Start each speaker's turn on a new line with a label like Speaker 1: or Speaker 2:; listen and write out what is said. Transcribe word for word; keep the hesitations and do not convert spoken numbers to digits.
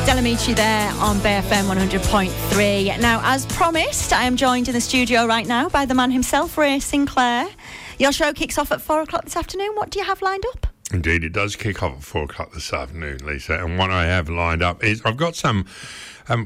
Speaker 1: Delamici there on Bay F M one hundred point three. Now, as promised, I am joined in the studio right now by the man himself, Ray Sinclair. Your show kicks off at four o'clock this afternoon. What do you have lined up?
Speaker 2: Indeed, it does kick off at four o'clock this afternoon, Lisa. And what I have lined up is I've got some